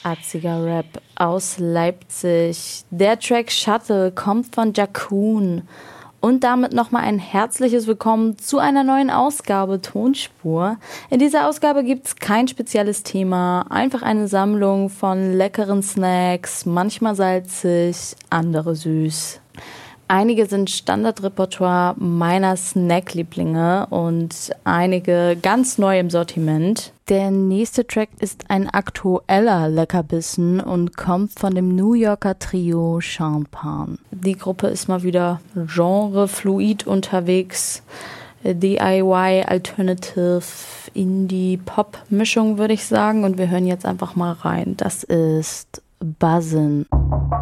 Atziger Rap aus Leipzig. Der Track Shuttle kommt von Jakun. Und damit nochmal ein herzliches Willkommen zu einer neuen Ausgabe Tonspur. In dieser Ausgabe gibt's kein spezielles Thema, einfach eine Sammlung von leckeren Snacks, manchmal salzig, andere süß. Einige sind Standardrepertoire meiner Snack-Lieblinge und einige ganz neu im Sortiment. Der nächste Track ist ein aktueller Leckerbissen und kommt von dem New Yorker Trio Champagne. Die Gruppe ist mal wieder genrefluid unterwegs. DIY, Alternative, Indie-Pop-Mischung würde ich sagen. Und wir hören jetzt einfach mal rein. Das ist Buzzin'.